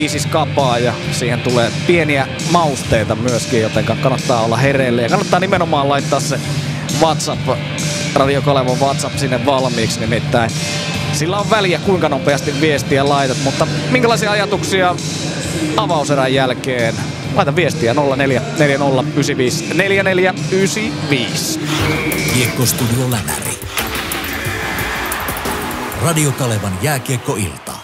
Siis kapaa ja siihen tulee pieniä mausteita myöskin, joten kannattaa olla hereille ja kannattaa nimenomaan laittaa se WhatsApp, Radio Kalevan WhatsApp sinne valmiiksi, nimittäin sillä on väliä kuinka nopeasti viestiä laitat, mutta minkälaisia ajatuksia avauserän jälkeen? Laita viestiä 0440954495. Kiekkostudio Lämäri. Radio Kalevan jääkiekkoilta.